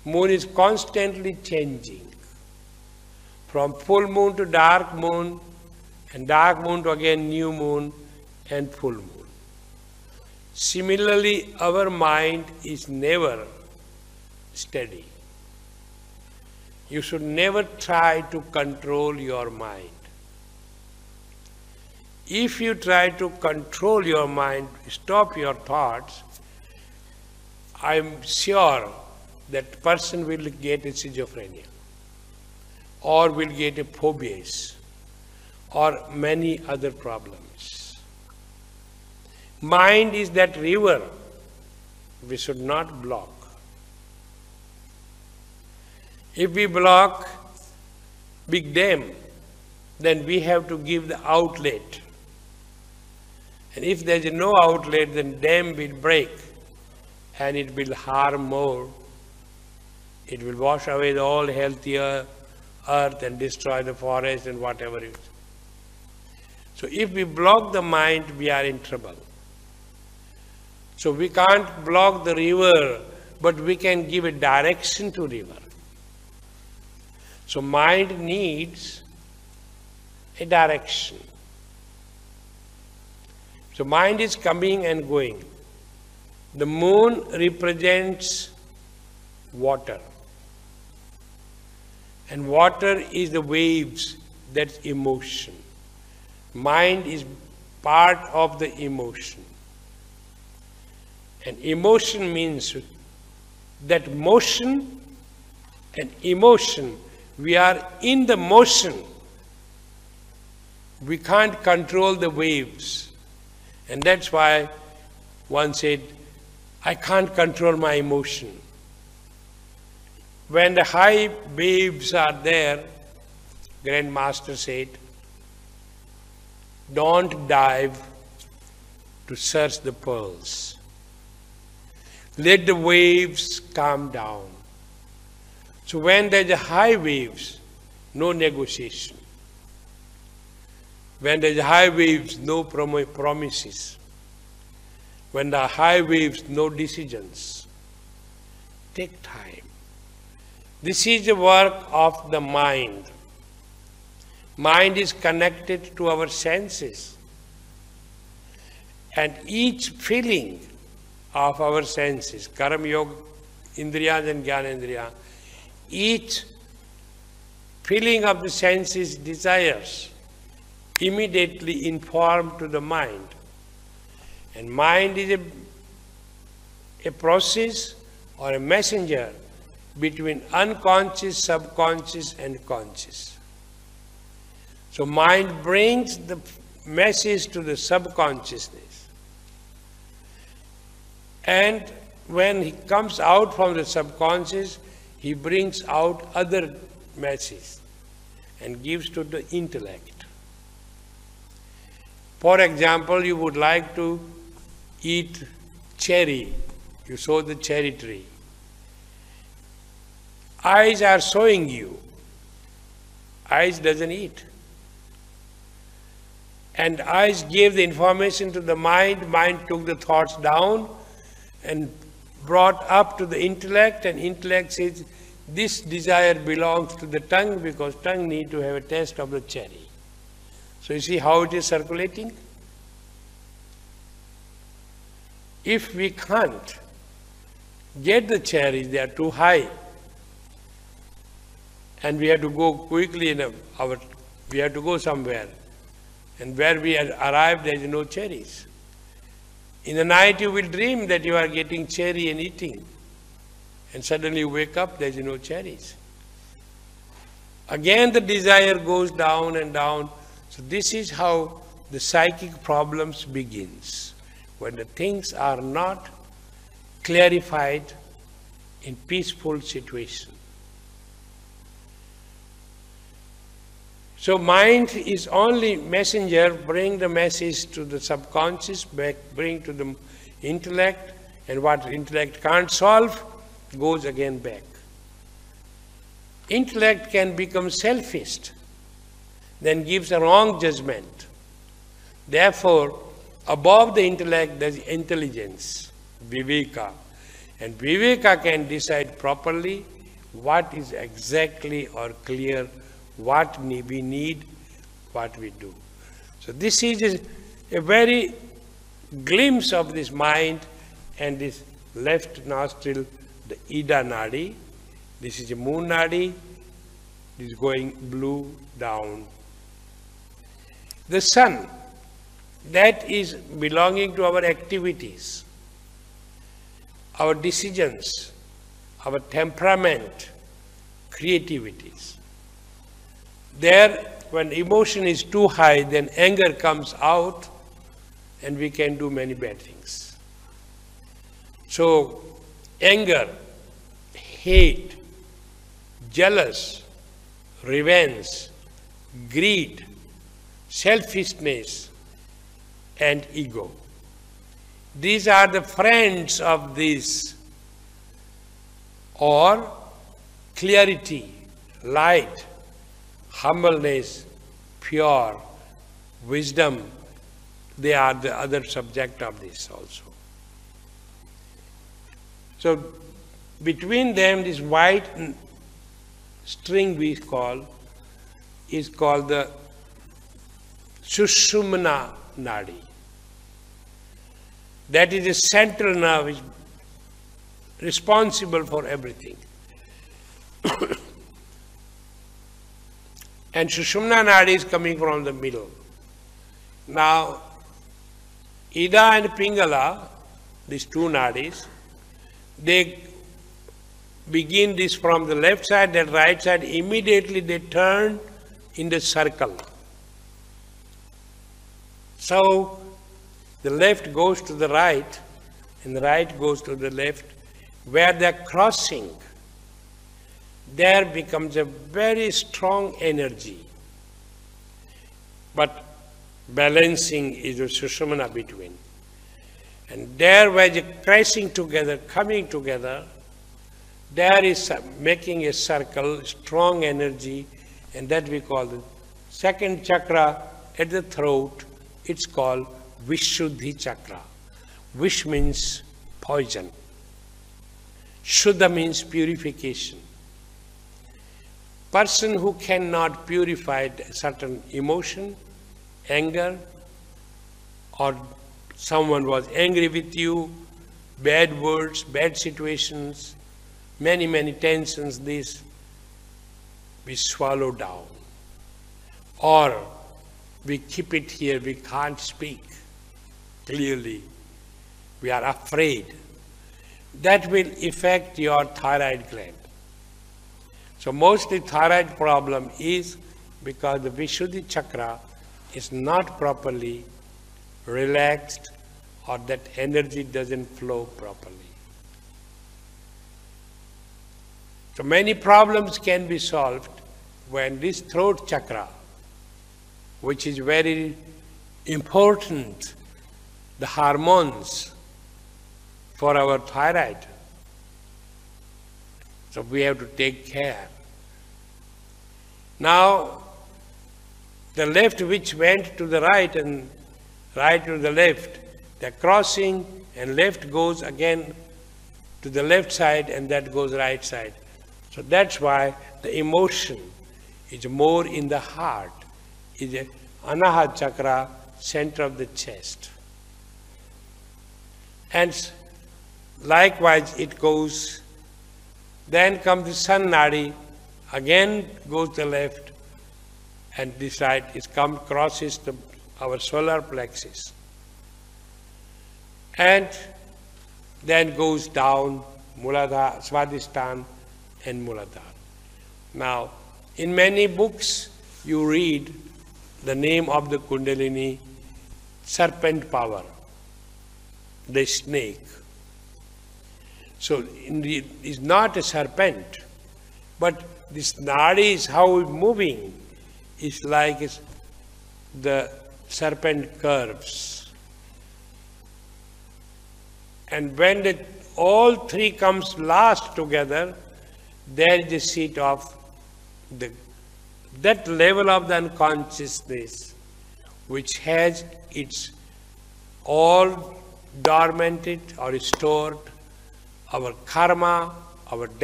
Moon is constantly changing. From full moon to dark moon, and dark moon to again new moon and full moon. Similarly, our mind is never steady. You should never try to control your mind. If you try to control your mind, stop your thoughts, I am sure that person will get a schizophrenia or will get a phobias or many other problems. Mind is that river we should not block. If we block big dam, then we have to give the outlet. And if there is no outlet, then dam will break and it will harm more. It will wash away the all healthier earth and destroy the forest and whatever it is. So if we block the mind, we are in trouble. So we can't block the river, but we can give a direction to river. So mind needs a direction. So mind is coming and going. The moon represents water. And water is the waves, that's emotion. Mind is part of the emotion. And emotion means that motion and emotion, we are in the motion. We can't control the waves. And that's why one said, I can't control my emotion. When the high waves are there, Grand Master said, don't dive to search the pearls. Let the waves calm down. So when there's a high waves, no negotiation. When there's high waves, no promises. When there are high waves, no decisions. Take time. This is the work of the mind. Mind is connected to our senses. And each feeling of our senses, Karam Yoga, Indriyas and Jnanendriya, each feeling of the senses desires immediately inform to the mind. And mind is a process or a messenger between unconscious, subconscious and conscious. So mind brings the message to the subconsciousness. And when he comes out from the subconscious, he brings out other messages and gives to the intellect. For example, you would like to eat cherry. You saw the cherry tree. Eyes are showing you. Eyes doesn't eat. And eyes gave the information to the mind. Mind took the thoughts down and brought up to the intellect. And intellect says, this desire belongs to the tongue because tongue need to have a taste of the cherry. So you see how it is circulating? If we can't get the cherries, they are too high. And we have to go quickly we have to go somewhere. And where we arrive, there is no cherries. In the night you will dream that you are getting cherry and eating. And suddenly you wake up, there is no cherries. Again the desire goes down and down. So this is how the psychic problems begins. When the things are not clarified in peaceful situation. So mind is only messenger, bring the message to the subconscious, back, bring to the intellect, and what intellect can't solve goes again back. Intellect can become selfish, then gives a wrong judgment. Therefore, above the intellect there is intelligence, viveka. And viveka can decide properly what is exactly or clear, what we need, what we do. So this is a very glimpse of this mind and this left nostril, the Ida Nadi. This is a moon Nadi. This is going blue down. The sun, that is belonging to our activities, our decisions, our temperament, creativities. There, when emotion is too high, then anger comes out and we can do many bad things. So, anger, hate, jealous, revenge, greed, selfishness, and ego. These are the friends of this. Or clarity, light, humbleness, pure, wisdom, they are the other subject of this also. So between them, this white string we call is called the Sushumna Nadi. That is the central nerve which is responsible for everything. And Sushumna Nadi is coming from the middle. Now, Ida and Pingala, these two nadis, they begin this from the left side and right side, immediately they turn in the circle. So, the left goes to the right and the right goes to the left. Where they are crossing, there becomes a very strong energy. But balancing is a Sushumna between. And there where they are crashing together, coming together, there is making a circle, strong energy, and that we call the second chakra at the throat. It's called Vishuddhi chakra. Vish means poison. Shuddha means purification. Person who cannot purify a certain emotion, anger, or someone was angry with you, bad words, bad situations, many tensions, this we swallow down. Or we keep it here, we can't speak clearly. We are afraid. That will affect your thyroid gland. So mostly thyroid problem is because the Vishuddhi chakra is not properly relaxed or that energy doesn't flow properly. So many problems can be solved when this throat chakra, which is very important, the hormones for our thyroid. So we have to take care. Now, the left which went to the right and right to the left, they're crossing and left goes again to the left side and that goes right side. So that's why the emotion is more in the heart, is a Anahat chakra, center of the chest. And likewise it goes, then comes the Sun Nadi, again goes to the left, and this side is crosses our solar plexus. And then goes down Muladhara, Swadhisthana and Muladhara. Now, in many books you read the name of the Kundalini, serpent power, the snake. So it is not a serpent, but this nadi is how it's moving. It's like the serpent curves. And when all three comes last together, there is a seat of that level of the unconsciousness which has its all dormanted or stored our karma, our